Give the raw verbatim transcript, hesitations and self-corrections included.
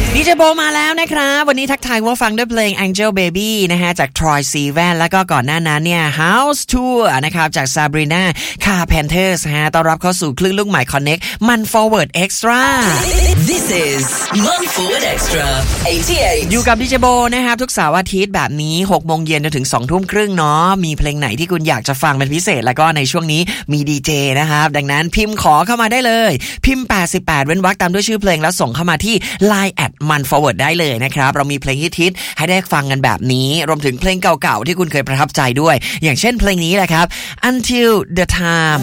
ดีเจโบมาแล้วนะครับวันนี้ทักทายว่าฟังด้วยเพลง Angel Baby นะฮะจาก Troye Sivan แล้วก็ก่อนหน้านั้นเนี่ย House Tour นะครับจาก Sabrina Carpenters ฮะต้อนรับเข้าสู่คลื่นลูกใหม่ Connect มัน Forward Extra This is มัน Forward Extra แปดสิบแปดอยู่กับดีเจโบนะครับทุกเสาร์อาทิตย์แบบนี้ หกโมงเย็นจนถึง สองทุ่มครึ่งเนาะมีเพลงไหนที่คุณอยากจะฟังเป็นพิเศษแล้วก็ในช่วงนี้มีดีเจนะครับดังนั้นพิมพ์ขอเข้ามาได้เลยพิมพ์แปดสิบแปดเว้นวรรคตามด้วยชื่อเพลงแล้วส่งเข้ามาที่ ไลน์ แอท มัน forward ได้เลยนะครับเรามีเพลงฮิตๆให้ได้ฟังกันแบบนี้รวมถึงเพลงเก่าๆที่คุณเคยประทับใจด้วยอย่างเช่นเพลงนี้แหละครับ Until the Time